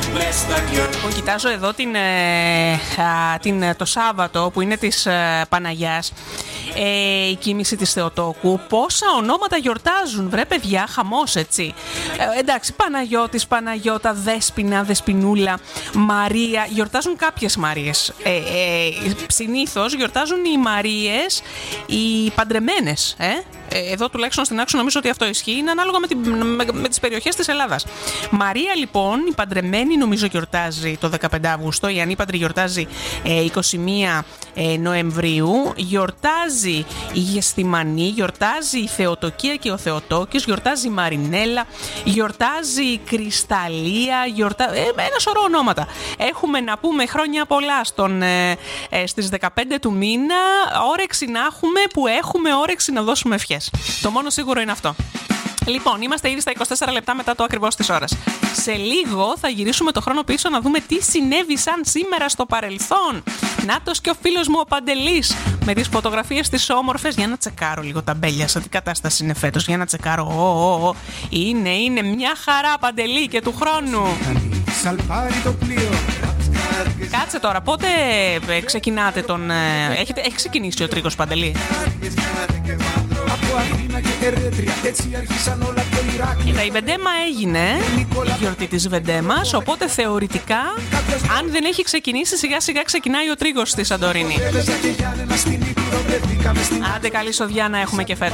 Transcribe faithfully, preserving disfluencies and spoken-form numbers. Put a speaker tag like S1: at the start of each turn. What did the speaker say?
S1: Λοιπόν, κοιτάζω εδώ την, ε, α, την, το Σάββατο που είναι της ε, Παναγιάς, ε, η κοίμηση της Θεοτόκου. Πόσα ονόματα γιορτάζουν, βρε παιδιά, χαμός, έτσι. Ε, εντάξει, Παναγιώτης, Παναγιώτα, Δέσποινα, Δεσποινούλα, Μαρία. Γιορτάζουν κάποιες Μαρίες. Ε, ε, συνήθως γιορτάζουν οι Μαρίες οι παντρεμένες. Ε? Ε, εδώ τουλάχιστον στην Άξο νομίζω ότι αυτό ισχύει. Είναι ανάλογα με, την, με, με τις περιοχές της Ελλάδας. Μαρία λοιπόν, η παντρεμένη νομίζω γιορτάζει το δεκαπέντε Αυγούστου. Η ανήπαντρη γιορτάζει ε, είκοσι μία ε, Νοεμβρίου. Γιορτάζει η Γεστημανή, γιορτάζει η Θεοτοκία και ο Θεοτόκης, γιορτάζει η Μαρινέλα, γιορτάζει η Κρυσταλλία, γιορτά... ε, ένα σωρό ονόματα. Έχουμε να πούμε χρόνια πολλά στον, ε, ε, στις δεκαπέντε του μήνα. Όρεξη να έχουμε, που έχουμε όρεξη να δώσουμε ευχές. Το μόνο σίγουρο είναι αυτό. Λοιπόν, είμαστε ήδη στα είκοσι τέσσερα λεπτά μετά το ακριβώς της ώρας. Σε λίγο θα γυρίσουμε το χρόνο πίσω να δούμε τι συνέβησαν σήμερα στο παρελθόν. Νάτος και ο φίλος μου ο Παντελής με τις φωτογραφίες της όμορφες. Για να τσεκάρω λίγο τα μπέλια, σε τι κατάσταση είναι φέτος. Για να τσεκάρω. Ο, ο, ο. Είναι, είναι μια χαρά, Παντελή, και του χρόνου. Κάτσε τώρα, πότε ε, ξεκινάτε τον... Ε, έχετε, έχει ξεκινήσει ο τρίγος, Παντελή? Κοίτα, η Βεντέμα έγινε, η γιορτή της Βεντέμας, οπότε θεωρητικά, αν δεν έχει ξεκινήσει, σιγά σιγά ξεκινάει ο τρίγος στη Σαντορίνη. Άντε, καλή σοδιά να έχουμε και φέτος.